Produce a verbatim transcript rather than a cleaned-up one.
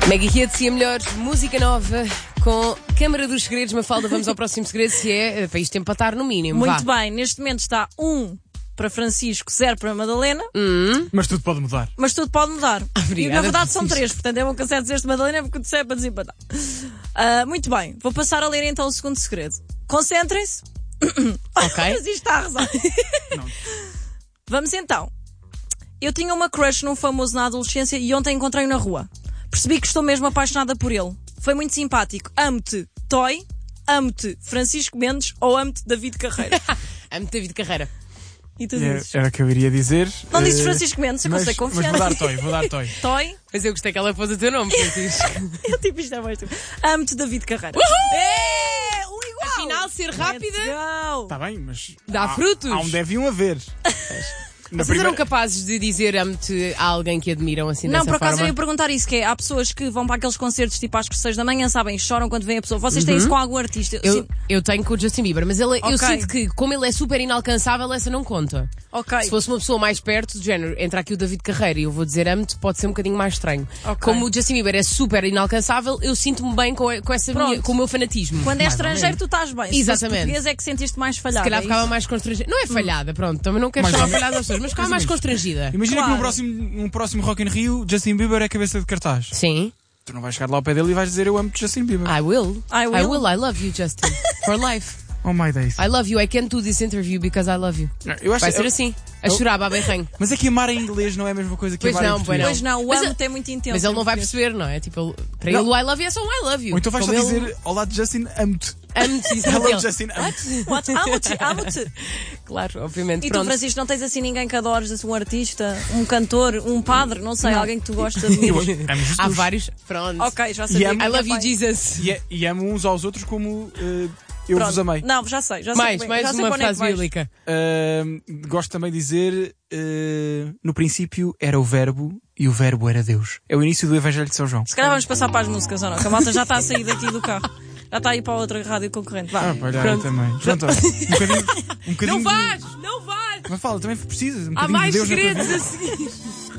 Mega Hits e a melhor música nova com Câmara dos Segredos. Mafalda, vamos ao próximo segredo, se é para isto empatar no mínimo. Muito Vá. bem, neste momento está um para Francisco, zero para Madalena, Hum. Mas tudo pode mudar. mas tudo pode mudar. Obrigada, e na verdade são Francisco. três, portanto é bom que acertes este Madalena porque tu é para desempatar. Ah, muito bem, vou passar a ler então o segundo segredo. Concentrem-se. Ok. Mas isto está a rezar. Vamos então. Eu tinha uma crush num famoso na adolescência e ontem encontrei-o na rua. Percebi que estou mesmo apaixonada por ele. Foi muito simpático. Amo-te, Toy. Amo-te, Francisco Mendes. Ou amo-te, David Carreira. Amo-te, David Carreira. E tu É- dizes? Era o que eu iria dizer. Não dizes eh, Francisco Mendes, eu mas, sei mas confiante. vou dar toy, vou dar toy. Toy. Mas eu gostei que ela pôs o teu nome, Francisco. Eu tipo isto é mais tu. Amo-te, David Carreira. É, um igual. Afinal, ser rápida Let's go. Está bem, mas. dá há, frutos. Há um deve e um haver. Na Vocês primeira- eram capazes de dizer amo-te a alguém que admiram assim Não, dessa por acaso forma? eu ia perguntar isso, que é, há pessoas que vão para aqueles concertos tipo às seis da manhã, sabem, choram quando vem a pessoa. Vocês têm isso com algum artista? Eu, Sim. eu tenho com o Justin Bieber, mas ele, eu Ok. sinto que, como ele é super inalcançável, essa não conta. Ok. Se fosse uma pessoa mais perto, do género, entra aqui o David Carreira e eu vou dizer amo-te, pode ser um bocadinho mais estranho. Ok. Como o Justin Bieber é super inalcançável, eu sinto-me bem com, com, essa Pronto. minha, com o meu fanatismo. Quando é Mais ou estrangeiro, menos. tu estás bem. Se Exatamente. fosse português é que sentiste mais Se falhado. calhar é ficava isso? mais constrangida. Não é falhada, pronto, também não quero Mais chamar ou menos. falhada às pessoas, mas ficava Mais mais ou menos. constrangida. Imagina Claro. que no próximo, no próximo Rock in Rio, Justin Bieber é a cabeça de cartaz. Sim. Tu não vais chegar lá ao pé dele e vais dizer eu amo-te, Justin Bieber. I will. I will. I will. I love you, Justin. For life. Oh my days. I love you. I can't do this interview because I love you. Eu acho Vai que- ser eu- assim. A eu- chorar, bababerranho. Mas é que amar em inglês não é a mesma coisa que Pois amar não, em pois português. Pois não, o Mas amo-te é muito intenso. Mas ele não vai em português. perceber, não é? Tipo, ele- para Não. ele o I love you é só um I love you. Ou então vais só Como ele- dizer olá Justin, amo-te. Amo-te, isso Hello ele- Justin, amo-te. What? Amo-te, amo-te. Claro, obviamente. E tu, Pronto. Francisco, não tens assim ninguém que adores, assim, um artista, um cantor, um padre, não sei, alguém que tu gostes de Eu admirar? amo Jesus. Há vários. Pronto. Ok, já sabia. amo- I que love you, bem. Jesus. E, é- e amo uns aos outros como eh, eu Pronto. vos amei. Não, já sei, já sei. Mais, bem, mais já sei uma para onde é que frase vais. bíblica. Ahm, gosto também de dizer eh, no princípio era o verbo e o verbo era Deus. É o início do Evangelho de São João. Se calhar vamos passar para as músicas ou não, que a malta já está a sair daqui do carro. Já está a ir para a outra rádio concorrente. Vá. Ah, olha aí Pronto. também. Pronto, olha, um bocadinho, um bocadinho Não de- vais! Não vais! Mas fala, também precisas. Um Há bocadinho mais de Deus na tua segredos vida. a seguir.